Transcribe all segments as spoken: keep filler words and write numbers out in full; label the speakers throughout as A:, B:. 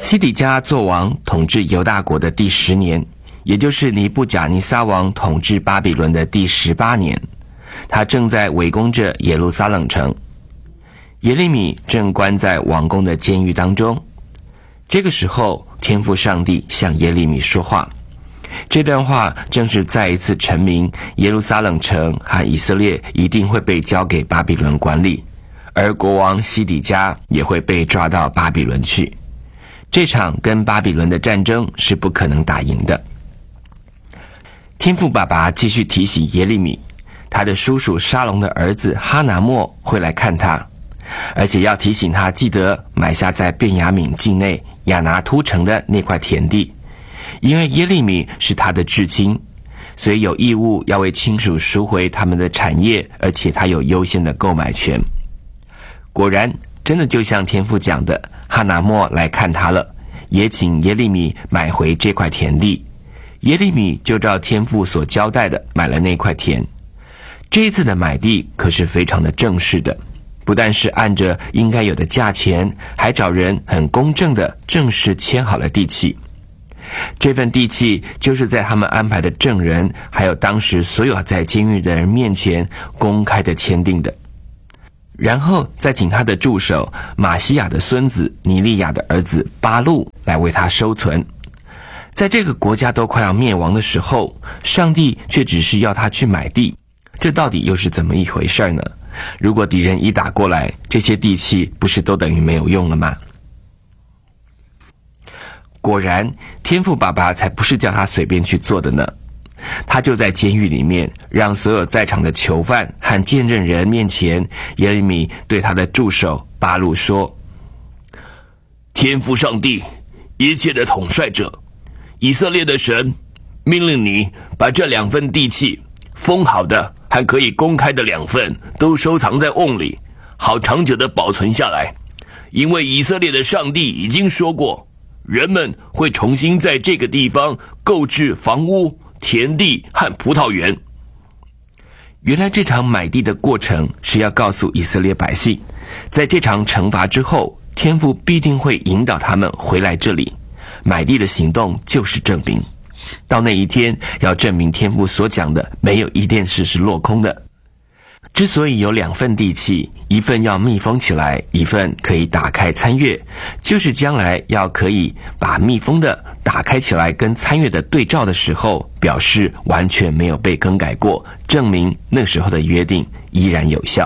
A: 西底家做王统治犹大国的第十年，也就是尼布甲尼撒王统治巴比伦的第十八年，他正在围攻着耶路撒冷城。耶利米正关在王宫的监狱当中。这个时候，天父上帝向耶利米说话，这段话正是再一次陈明耶路撒冷城和以色列一定会被交给巴比伦管理，而国王西底家也会被抓到巴比伦去。这场跟巴比伦的战争是不可能打赢的。天父爸爸继续提醒耶利米，他的叔叔沙龙的儿子哈拿末会来看他，而且要提醒他记得买下在便雅悯境内亚拿突城的那块田地，因为耶利米是他的至亲，所以有义务要为亲属赎回他们的产业，而且他有优先的购买权。果然真的就像天父讲的，哈拿末来看他了，也请耶利米买回这块田地。耶利米就照天父所交代的买了那块田。这一次的买地可是非常的正式的，不但是按着应该有的价钱，还找人很公正的正式签好了地契。这份地契就是在他们安排的证人还有当时所有在监狱的人面前公开的签订的，然后再请他的助手马西亚的孙子尼利亚的儿子巴路来为他收存。在这个国家都快要灭亡的时候，上帝却只是要他去买地，这到底又是怎么一回事呢？如果敌人一打过来，这些地契不是都等于没有用了吗？果然，天父爸爸才不是叫他随便去做的呢。他就在监狱里面，让所有在场的囚犯和见证人面前，耶利米对他的助手巴路说：
B: 天父上帝，一切的统帅者，以色列的神，命令你把这两份地契，封好的和可以公开的两份，都收藏在瓮里，好长久的保存下来。因为以色列的上帝已经说过，人们会重新在这个地方购置房屋、田地和葡萄园。
A: 原来这场买地的过程是要告诉以色列百姓，在这场惩罚之后，天父必定会引导他们回来这里。买地的行动就是证明，到那一天要证明天父所讲的没有一件事是落空的。之所以有两份地契，一份要密封起来，一份可以打开参阅，就是将来要可以把密封的打开起来跟参阅的对照的时候，表示完全没有被更改过，证明那时候的约定依然有效。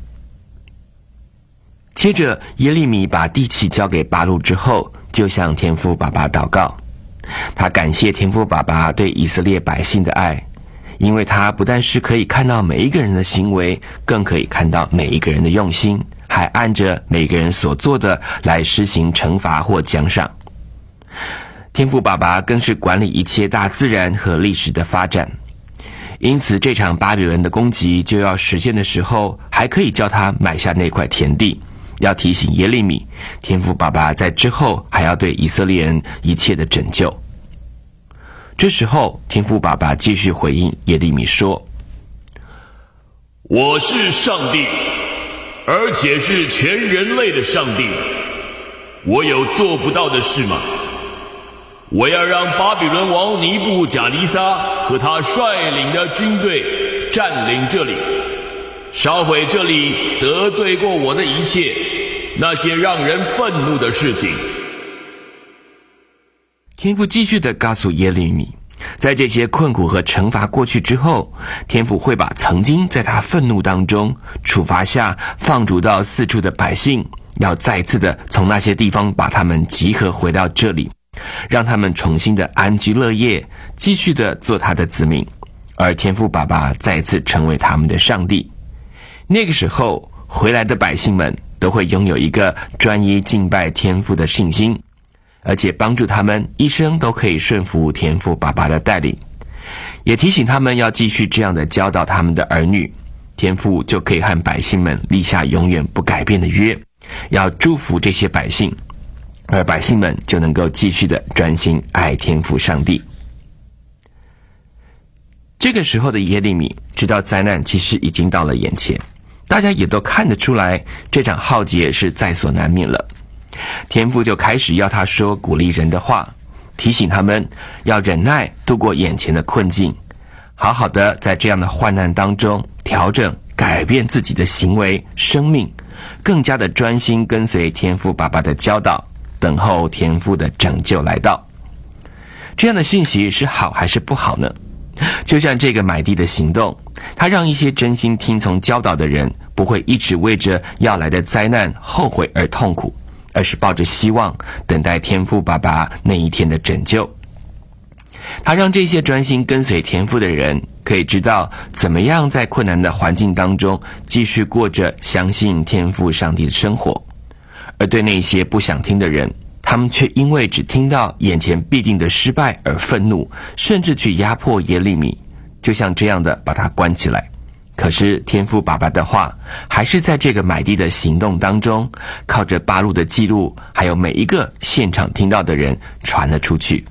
A: 接着耶利米把地契交给巴路之后，就向天父爸爸祷告，他感谢天父爸爸对以色列百姓的爱，因为他不但是可以看到每一个人的行为，更可以看到每一个人的用心，还按着每个人所做的来施行惩罚或奖赏。天父爸爸更是管理一切大自然和历史的发展，因此这场巴比伦的攻击就要实现的时候，还可以叫他买下那块田地，要提醒耶利米，天父爸爸在之后还要对以色列人一切的拯救。这时候天父爸爸继续回应耶利米说：
B: 我是上帝，而且是全人类的上帝，我有做不到的事吗？我要让巴比伦王尼布甲尼撒和他率领的军队占领这里，烧毁这里得罪过我的一切那些让人愤怒的事情。
A: 天父继续地告诉耶利米，在这些困苦和惩罚过去之后，天父会把曾经在他愤怒当中处罚下放逐到四处的百姓，要再次的从那些地方把他们集合回到这里，让他们重新的安居乐业，继续的做他的子民，而天父爸爸再次成为他们的上帝。那个时候回来的百姓们都会拥有一个专一敬拜天父的信心，而且帮助他们一生都可以顺服天父爸爸的带领，也提醒他们要继续这样的教导他们的儿女，天父就可以和百姓们立下永远不改变的约，要祝福这些百姓，而百姓们就能够继续的专心爱天父上帝。这个时候的耶利米知道灾难其实已经到了眼前，大家也都看得出来这场浩劫是在所难免了。 天父就开始要他说鼓励人的话，提醒他们要忍耐度过眼前的困境，好好的在这样的患难当中调整改变自己的行为生命，更加的专心跟随天父爸爸的教导，等候天父的拯救来到。这样的讯息是好还是不好呢？就像这个买地的行动，他让一些真心听从教导的人不会一直为着要来的灾难后悔而痛苦，而是抱着希望等待天父爸爸那一天的拯救。他让这些专心跟随天父的人可以知道怎么样在困难的环境当中继续过着相信天父上帝的生活，而对那些不想听的人，他们却因为只听到眼前必定的失败而愤怒，甚至去压迫耶利米，就像这样的把他关起来。可是天父爸爸的话还是在这个买地的行动当中，靠着八路的记录，还有每一个现场听到的人传了出去。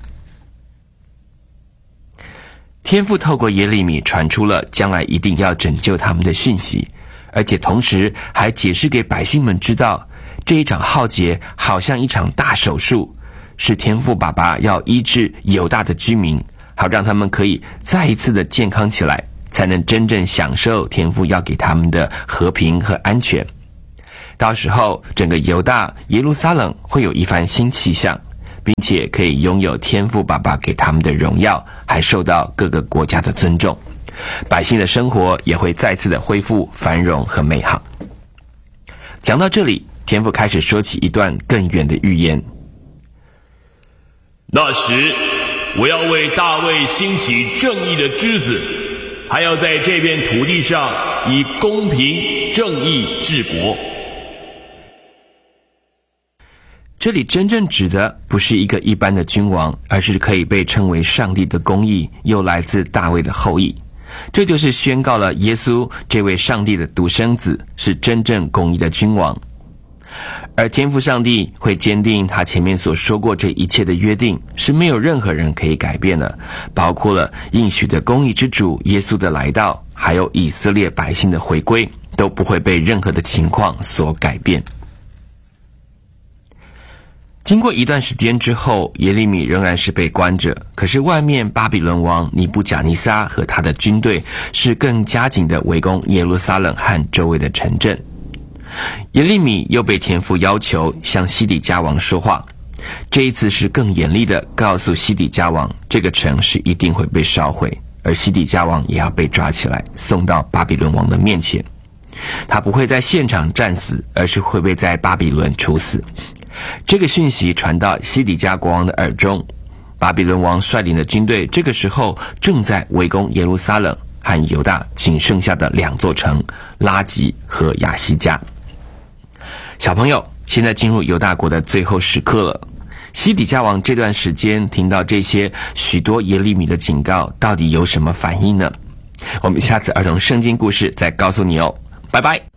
A: 天父透过耶利米传出了将来一定要拯救他们的讯息，而且同时还解释给百姓们知道，这一场浩劫好像一场大手术，是天父爸爸要医治犹大的居民，好让他们可以再一次的健康起来，才能真正享受天父要给他们的和平和安全。到时候整个犹大耶路撒冷会有一番新气象，并且可以拥有天父爸爸给他们的荣耀，还受到各个国家的尊重，百姓的生活也会再次的恢复繁荣和美好。讲到这里，天父开始说起一段更远的预言。
B: 那时，我要为大卫兴起正义的枝子，还要在这片土地上以公平正义治国。
A: 这里真正指的不是一个一般的君王，而是可以被称为上帝的公义，又来自大卫的后裔。这就是宣告了耶稣这位上帝的独生子是真正公义的君王。而天父上帝会坚定他前面所说过这一切的约定，是没有任何人可以改变的，包括了应许的公义之主耶稣的来到，还有以色列百姓的回归，都不会被任何的情况所改变。经过一段时间之后，耶利米仍然是被关着，可是外面巴比伦王尼布甲尼撒和他的军队是更加紧的围攻耶路撒冷和周围的城镇。耶利米又被天父要求向西底家王说话，这一次是更严厉的告诉西底家王，这个城是一定会被烧毁，而西底家王也要被抓起来送到巴比伦王的面前。他不会在现场战死，而是会被在巴比伦处死。这个讯息传到西底家国王的耳中，巴比伦王率领的军队这个时候正在围攻耶路撒冷和犹大仅剩下的两座城拉吉和亚西加。小朋友，现在进入犹大国的最后时刻了。西底家王这段时间听到这些许多耶利米的警告，到底有什么反应呢？我们下次儿童圣经故事再告诉你哦，拜拜。